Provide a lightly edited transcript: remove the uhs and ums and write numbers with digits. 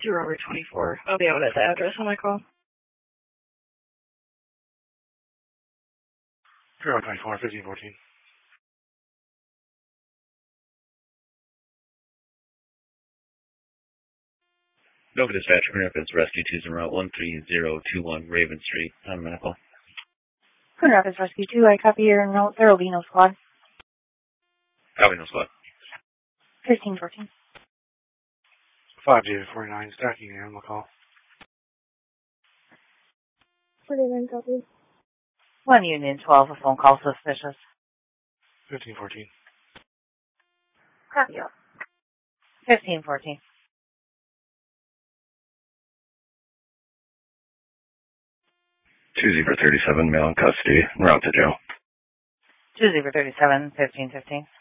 Robert 24. I'll be out at the address on my call. 24, 1514. Nova Dispatch, Grand Rapids Rescue 2 route 13021 Raven Street. I'm medical. Grand Rapids Rescue 2, I copy your note. There will be no squad. Copy, no squad. 1514. 5J49, stacking animal call. 49 copy. 1 Union 12, a phone call suspicious. 1514. Copy up. 1514. 2037, male in custody, route to jail. 2037, 1515.